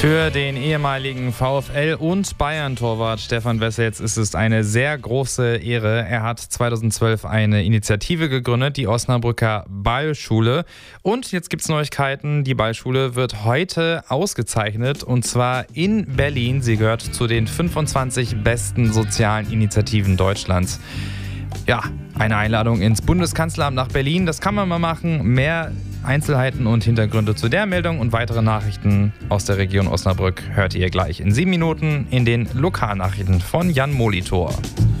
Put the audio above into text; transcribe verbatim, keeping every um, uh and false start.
Für den ehemaligen VfL- und Bayern-Torwart Stefan Wessels ist es eine sehr große Ehre. Er hat zweitausendzwölf eine Initiative gegründet, die Osnabrücker Ballschule. Und jetzt gibt es Neuigkeiten. Die Ballschule wird heute ausgezeichnet, und zwar in Berlin. Sie gehört zu den fünfundzwanzig besten sozialen Initiativen Deutschlands. Ja, eine Einladung ins Bundeskanzleramt nach Berlin, das kann man mal machen. Mehr Einzelheiten und Hintergründe zu der Meldung und weitere Nachrichten aus der Region Osnabrück hört ihr gleich in sieben Minuten in den Lokalnachrichten von Jan Molitor.